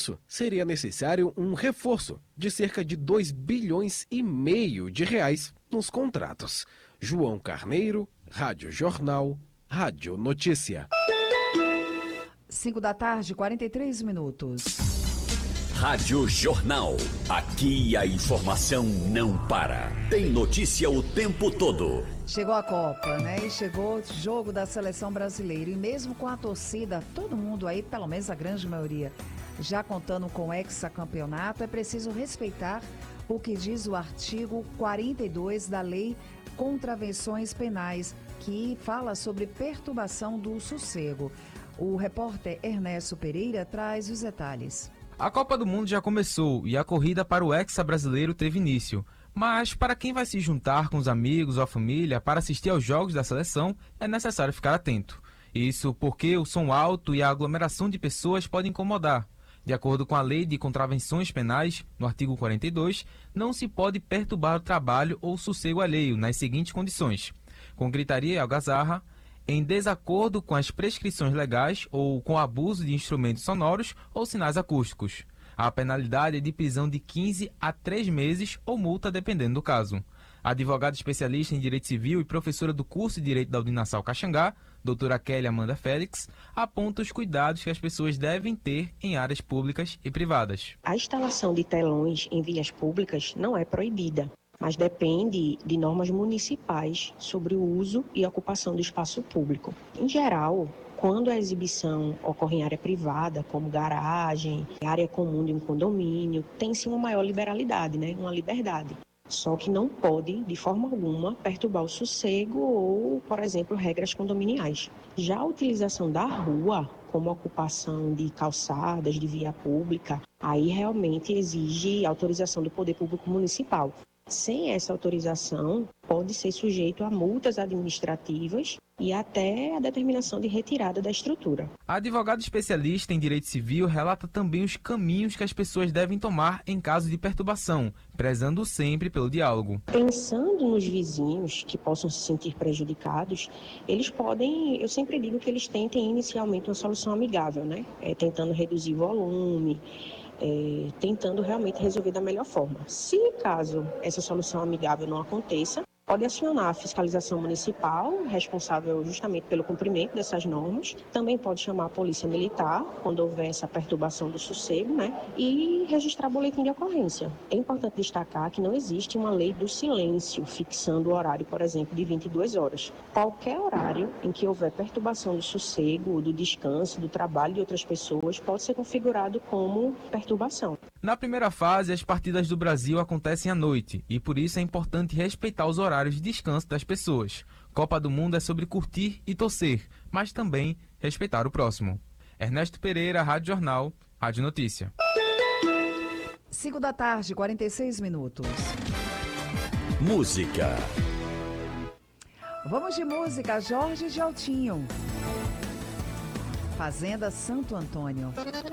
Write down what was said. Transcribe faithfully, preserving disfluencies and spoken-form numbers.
isso, seria necessário um reforço de cerca de dois bilhões e meio de reais nos contratos. João Carneiro, Rádio Jornal, Rádio Notícia. cinco da tarde, quarenta e três minutos. Rádio Jornal. Aqui a informação não para. Tem notícia o tempo todo. Chegou a Copa, né? E chegou o jogo da seleção brasileira. E mesmo com a torcida, todo mundo aí, pelo menos a grande maioria, já contando com o hexacampeonato, é preciso respeitar o que diz o artigo quarenta e dois da Lei Contravenções Penais, que fala sobre perturbação do sossego. O repórter Ernesto Pereira traz os detalhes. A Copa do Mundo já começou e a corrida para o Hexa brasileiro teve início. Mas para quem vai se juntar com os amigos ou a família para assistir aos jogos da seleção, é necessário ficar atento. Isso porque o som alto e a aglomeração de pessoas podem incomodar. De acordo com a Lei de Contravenções Penais, no artigo quarenta e dois, não se pode perturbar o trabalho ou sossego alheio nas seguintes condições: com gritaria e algazarra, em desacordo com as prescrições legais ou com abuso de instrumentos sonoros ou sinais acústicos. A penalidade é de prisão de quinze a três meses ou multa, dependendo do caso. A advogada especialista em Direito Civil e professora do curso de Direito da Uninasal Caxangá, doutora Kelly Amanda Félix, aponta os cuidados que as pessoas devem ter em áreas públicas e privadas. A instalação de telões em vias públicas não é proibida, mas depende de normas municipais sobre o uso e ocupação do espaço público. Em geral, quando a exibição ocorre em área privada, como garagem, área comum de um condomínio, tem-se uma maior liberalidade, né? Uma liberdade. Só que não pode, de forma alguma, perturbar o sossego ou, por exemplo, regras condominiais. Já a utilização da rua, como ocupação de calçadas, de via pública, aí realmente exige autorização do Poder Público Municipal. Sem essa autorização, pode ser sujeito a multas administrativas e até a determinação de retirada da estrutura. A advogada especialista em Direito Civil relata também os caminhos que as pessoas devem tomar em caso de perturbação, prezando sempre pelo diálogo. Pensando nos vizinhos que possam se sentir prejudicados, eles podem, eu sempre digo que eles tentem inicialmente uma solução amigável, né? É, tentando reduzir o volume, É, tentando realmente resolver da melhor forma. Se caso essa solução amigável não aconteça, pode acionar a fiscalização municipal, responsável justamente pelo cumprimento dessas normas. Também pode chamar a polícia militar, quando houver essa perturbação do sossego, né? E registrar boletim de ocorrência. É importante destacar que não existe uma lei do silêncio fixando o horário, por exemplo, de vinte e duas horas. Qualquer horário em que houver perturbação do sossego, do descanso, do trabalho de outras pessoas, pode ser configurado como perturbação. Na primeira fase, as partidas do Brasil acontecem à noite e por isso é importante respeitar os horários de descanso das pessoas. Copa do Mundo é sobre curtir e torcer, mas também respeitar o próximo. Ernesto Pereira, Rádio Jornal, Rádio Notícia. cinco da tarde, quarenta e seis minutos. Música. Vamos de música, Jorge de Altinho. Fazenda Santo Antônio.